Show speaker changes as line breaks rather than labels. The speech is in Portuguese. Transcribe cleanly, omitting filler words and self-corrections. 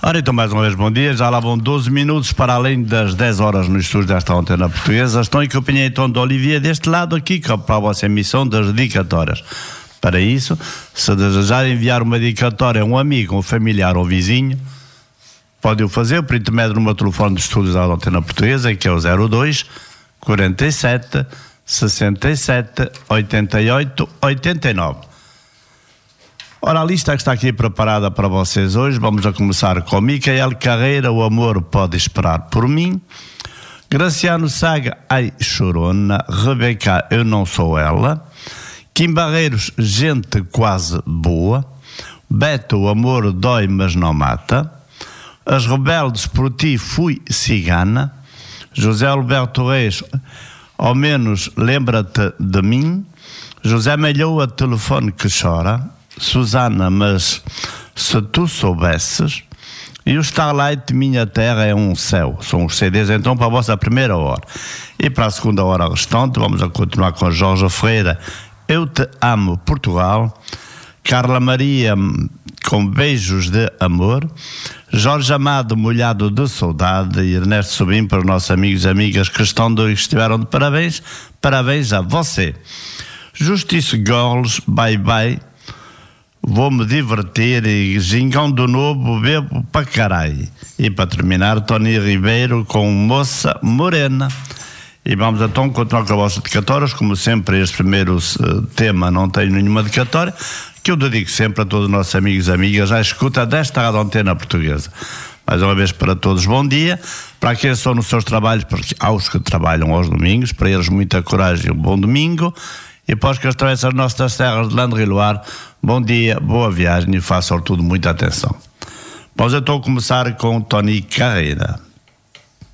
Ora, então, mais uma vez, bom dia. Já lá vão 12 minutos para além das 10 horas no estúdio desta Antena Portuguesa. Estou em companhia, então, de Olivier, deste lado aqui, para a vossa emissão das dedicatórias. Para isso, se desejar enviar uma dedicatória a um amigo, um familiar ou vizinho, pode o fazer por intermédio do meu telefone de estúdios da Antena Portuguesa, que é o 02 47 67 88 89. Ora, a lista que está aqui preparada para vocês hoje, vamos a começar com Micael Carreira, O Amor Pode Esperar por Mim, Graciano Saga, Ai Chorona, Rebeca, Eu Não Sou Ela, Kim Barreiros, Gente Quase Boa, Beto, O Amor Dói Mas Não Mata, As Rebeldes, Por Ti Fui Cigana, José Alberto Reis, Ao Menos Lembra-te de Mim, José Malhoa, Telefone que Chora, Susana, Mas Se Tu Soubesses, e o Starlight, Minha Terra é um Céu. São os CDs então para a vossa primeira hora. E para a segunda hora restante vamos a continuar com Jorge Freire, Eu Te Amo Portugal, Carla Maria com Beijos de Amor, Jorge Amado, Molhado de Saudade, e Ernesto Sobim para os nossos amigos e amigas que estiveram de parabéns. Parabéns a você. Justice Girls, Bye Bye, Vou-me divertir, e Gingão do Novo, Bebo para caralho. E para terminar, Tony Ribeiro com Moça Morena. E vamos então continuar com as vossas dedicatórias. Como sempre, este primeiro tema não tenho nenhuma dedicatória, que eu dedico sempre a todos os nossos amigos e amigas à escuta desta Rádio Antena Portuguesa. Mais uma vez para todos, bom dia. Para aqueles que estão nos seus trabalhos, porque há os que trabalham aos domingos, para eles muita coragem e um bom domingo. E para os que atravessam as nossas terras de Landre e Loire, bom dia, boa viagem e façam tudo muita atenção. Vamos então começar com Tony Carreira.